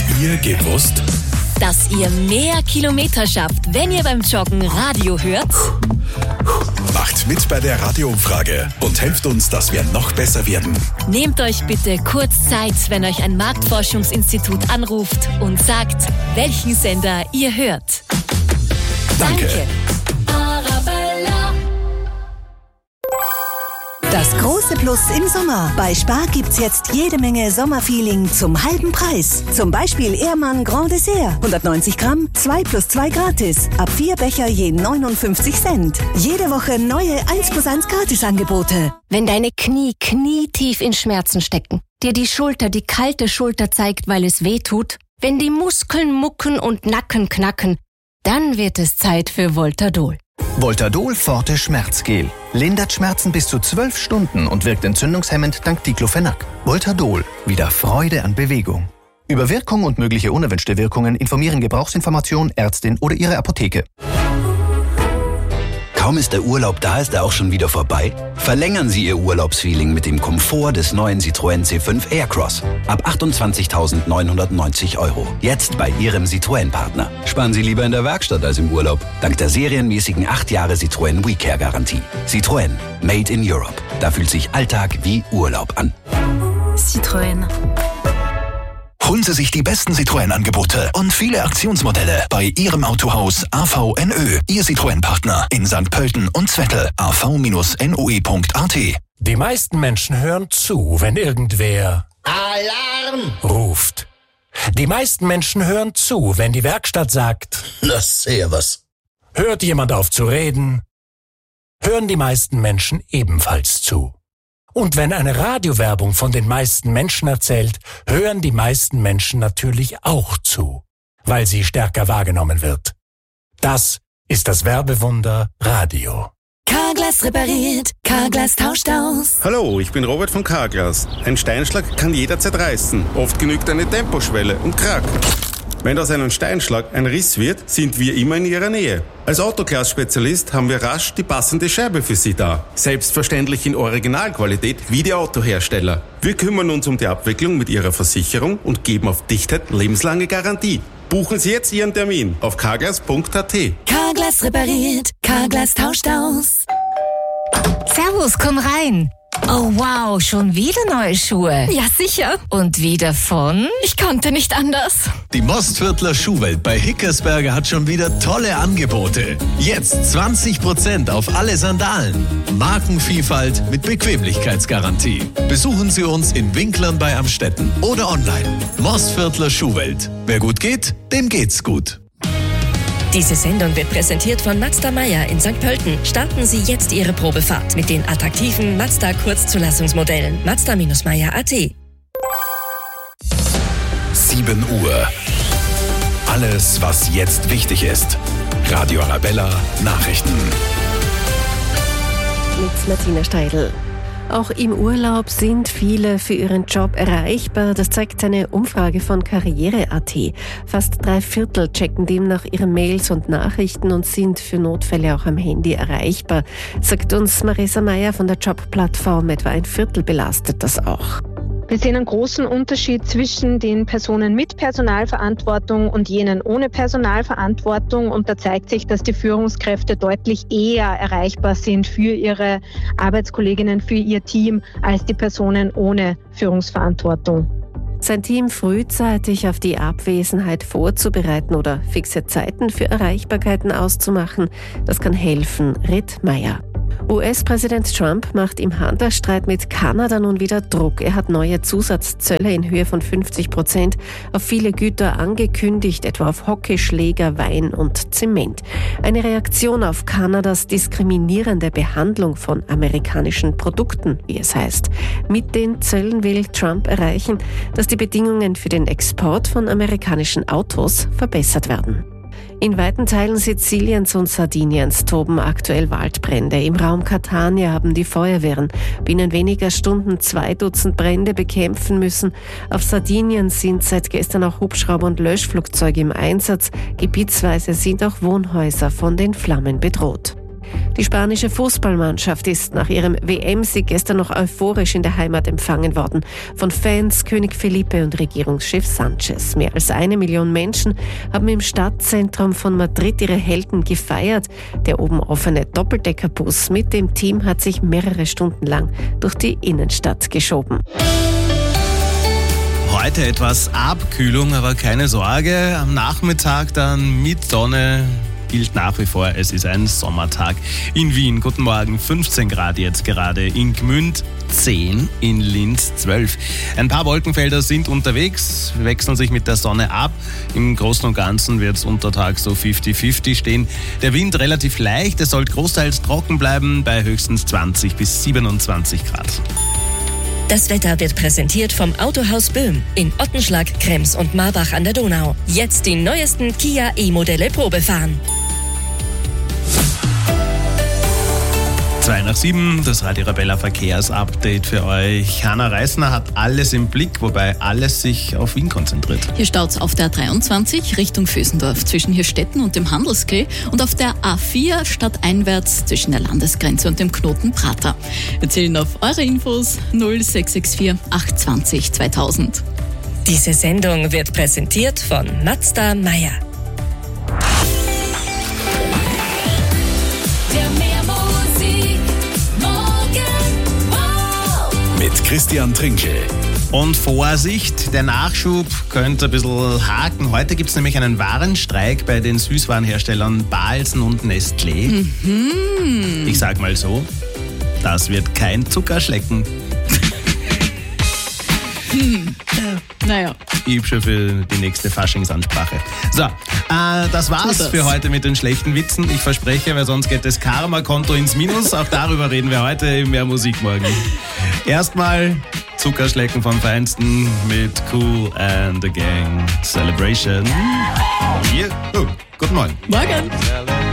ihr gewusst? Dass ihr mehr Kilometer schafft, wenn ihr beim Joggen Radio hört? Macht mit bei der Radioumfrage und helft uns, dass wir noch besser werden. Nehmt euch bitte kurz Zeit, wenn euch ein Marktforschungsinstitut anruft und sagt, welchen Sender ihr hört. Danke. Das große Plus im Sommer. Bei Spar gibt's jetzt jede Menge Sommerfeeling zum halben Preis. Zum Beispiel Ehrmann Grand Dessert. 190 Gramm, 2 + 2 gratis. Ab 4 Becher je 59 Cent. Jede Woche neue 1+1 Gratisangebote. Wenn deine Knie knietief in Schmerzen stecken, dir die Schulter die kalte Schulter zeigt, weil es weh tut, wenn die Muskeln mucken und Nacken knacken, dann wird es Zeit für Voltadol. Voltadol Forte Schmerzgel. Lindert Schmerzen bis zu 12 Stunden und wirkt entzündungshemmend dank Diclofenac. Voltadol. Wieder Freude an Bewegung. Über Wirkung und mögliche unerwünschte Wirkungen informieren Gebrauchsinformation, Ärztin oder Ihre Apotheke. Kaum ist der Urlaub da, ist er auch schon wieder vorbei? Verlängern Sie Ihr Urlaubsfeeling mit dem Komfort des neuen Citroën C5 Aircross. Ab 28.990 €. Jetzt bei Ihrem Citroën-Partner. Sparen Sie lieber in der Werkstatt als im Urlaub. Dank der serienmäßigen 8 Jahre Citroën WeCare-Garantie. Citroën. Made in Europe. Da fühlt sich Alltag wie Urlaub an. Citroën. Holen Sie sich die besten Citroën-Angebote und viele Aktionsmodelle bei Ihrem Autohaus AVNÖ, Ihr Citroën-Partner in St. Pölten und Zwettl. av-noe.at. Die meisten Menschen hören zu, wenn irgendwer Alarm ruft. Die meisten Menschen hören zu, wenn die Werkstatt sagt, na servus. hört jemand auf zu reden, hören die meisten Menschen ebenfalls zu. Und wenn eine Radiowerbung von den meisten Menschen erzählt, hören die meisten Menschen natürlich auch zu, weil sie stärker wahrgenommen wird. Das ist das Werbewunder Radio. Carglass repariert, Carglass tauscht aus. Hallo, ich bin Robert von Carglass. Ein Steinschlag kann jederzeit reißen. Oft genügt eine Temposchwelle und krack. Wenn aus einem Steinschlag ein Riss wird, sind wir immer in Ihrer Nähe. Als Autoglas-Spezialist haben wir rasch die passende Scheibe für Sie da. Selbstverständlich in Originalqualität wie die Autohersteller. Wir kümmern uns um die Abwicklung mit Ihrer Versicherung und geben auf Dichtheit lebenslange Garantie. Buchen Sie jetzt Ihren Termin auf carglass.at. Carglass repariert, Carglass tauscht aus. Servus, komm rein. Oh wow, schon wieder neue Schuhe. Ja, sicher. Und wieder von? Ich konnte nicht anders. Die Mostviertler Schuhwelt bei Hickersberger hat schon wieder tolle Angebote. Jetzt 20% auf alle Sandalen. Markenvielfalt mit Bequemlichkeitsgarantie. Besuchen Sie uns in Winklern bei Amstetten oder online. Mostviertler Schuhwelt. Wer gut geht, dem geht's gut. Diese Sendung wird präsentiert von Mazda Meyer in St. Pölten. Starten Sie jetzt Ihre Probefahrt mit den attraktiven Mazda Kurzzulassungsmodellen. Mazda-Meyer.at. 7 Uhr. Alles, was jetzt wichtig ist. Radio Arabella Nachrichten. Mit Martina Steidl. Auch im Urlaub sind viele für ihren Job erreichbar. Das zeigt eine Umfrage von Karriere.at. Fast 3/4 checken demnach ihre Mails und Nachrichten und sind für Notfälle auch am Handy erreichbar, sagt uns Marisa Meyer von der Jobplattform. Etwa 1/4 belastet das auch. Wir sehen einen großen Unterschied zwischen den Personen mit Personalverantwortung und jenen ohne Personalverantwortung. Und da zeigt sich, dass die Führungskräfte deutlich eher erreichbar sind für ihre Arbeitskolleginnen, für ihr Team, als die Personen ohne Führungsverantwortung. Sein Team frühzeitig auf die Abwesenheit vorzubereiten oder fixe Zeiten für Erreichbarkeiten auszumachen, das kann helfen, Ritt Meyer. US-Präsident Trump macht im Handelsstreit mit Kanada nun wieder Druck. Er hat neue Zusatzzölle in Höhe von 50% auf viele Güter angekündigt, etwa auf Hockeyschläger, Wein und Zement. Eine Reaktion auf Kanadas diskriminierende Behandlung von amerikanischen Produkten, wie es heißt. Mit den Zöllen will Trump erreichen, dass die Bedingungen für den Export von amerikanischen Autos verbessert werden. In weiten Teilen Siziliens und Sardiniens toben aktuell Waldbrände. Im Raum Catania haben die Feuerwehren binnen weniger Stunden 2 Dutzend Brände bekämpfen müssen. Auf Sardinien sind seit gestern auch Hubschrauber und Löschflugzeuge im Einsatz. Gebietsweise sind auch Wohnhäuser von den Flammen bedroht. Die spanische Fußballmannschaft ist nach ihrem WM-Sieg gestern noch euphorisch in der Heimat empfangen worden. Von Fans, König Felipe und Regierungschef Sanchez. Mehr als 1 Million Menschen haben im Stadtzentrum von Madrid ihre Helden gefeiert. Der oben offene Doppeldeckerbus mit dem Team hat sich mehrere Stunden lang durch die Innenstadt geschoben. Heute etwas Abkühlung, aber keine Sorge. Am Nachmittag dann mit Sonne gilt nach wie vor, es ist ein Sommertag in Wien. Guten Morgen, 15 Grad jetzt gerade in Gmünd, 10 in Linz, 12. Ein paar Wolkenfelder sind unterwegs, wechseln sich mit der Sonne ab. Im Großen und Ganzen wird es untertags so 50-50 stehen. Der Wind relativ leicht, es soll großteils trocken bleiben bei höchstens 20 bis 27 Grad. Das Wetter wird präsentiert vom Autohaus Böhm in Ottenschlag, Krems und Marbach an der Donau. Jetzt die neuesten Kia E-Modelle Probe fahren. 6:07, das Radio Arabella Verkehrsupdate für euch. Hanna Reisner hat alles im Blick, wobei alles sich auf Wien konzentriert. Hier staut's auf der 23 Richtung Vösendorf zwischen Hirstetten und dem Handelskeh und auf der A4 stadteinwärts zwischen der Landesgrenze und dem Knoten Prater. Wir zählen auf eure Infos 0664 820 2000. Diese Sendung wird präsentiert von Mazda Meier. Mit Christian Trinkel. Und Vorsicht, der Nachschub könnte ein bisschen haken. Heute gibt es nämlich einen Warenstreik bei den Süßwarenherstellern Balsen und Nestlé. Ich sag mal so, das wird kein Zuckerschlecken. Naja. Ich übe schon für die nächste Faschingsansprache. So, das war's für heute mit den schlechten Witzen. Ich verspreche, weil sonst geht das Karma-Konto ins Minus. Auch darüber reden wir heute im Mehr Musik morgen. Erstmal Zuckerschlecken vom Feinsten mit Kool and the Gang Celebration. Hier, guten Morgen. Morgen.